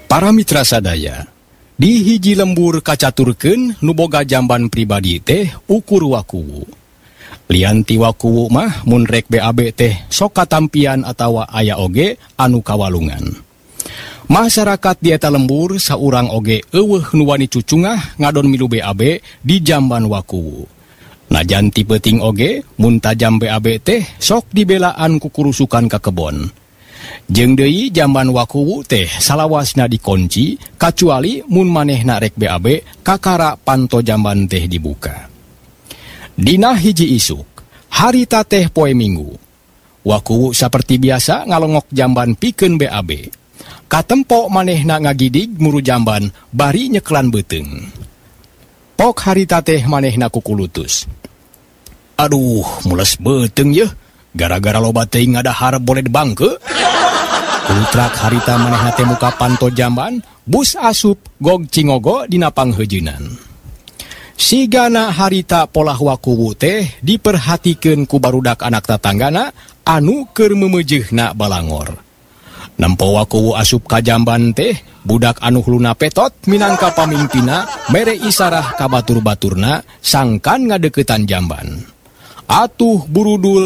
Para mitra sadaya, di hiji lembur kacaturkeun nu boga jamban pribadi teh ukur wakuwu. Lian ti wakuwu mah mun rek BAB teh sok katampian atawa aya oge anu kawalungan. Masyarakat di eta lembur saurang oge eueuh nu wani cucungah ngadon milu BAB di jamban wakuwu. Najan ti peuting oge mun tajam BAB teh sok dibelaan ku kurusukan ka kebon. Jeung deui jamban wakuwu teh salawasna dikunci kacuali mun manehna rek BAB kakara panto jamban teh dibuka. Dina hiji isuk, harita teh poe Minggu. Wakuwu saperti biasa ngalongok jamban pikeun BAB. Katempo manehna ngagidig muru jamban bari nyeklan beuteung. Pok harita teh manehna kukulutus. Aduh, mules beuteung yeuh. Gara-gara loba teuing ngadahar boleh dibangke. Ultrak harita manehna teh muka panto jamban, bus asup gog cingogo dina pangheujunan. Sigana harita polah wakuwu teh diperhatikeun ku barudak anak tatanggana anu keur meumeujeunna balangor. Nempo wakuwu asup ka jamban teh, budak anu huluna petot minangka pamimpina mere isarah ka batur-baturna sangkan ngadeuketan jamban. Atuh burudul